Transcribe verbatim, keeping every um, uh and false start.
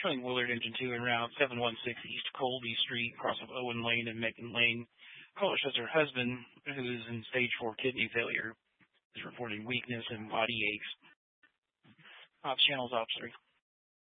showing Willard Engine two en route seven one six East Colby Street, cross of Owen Lane and Macon Lane. Caller says her husband, who is in stage four kidney failure, is reporting weakness and body aches. Ops channels, Ops three.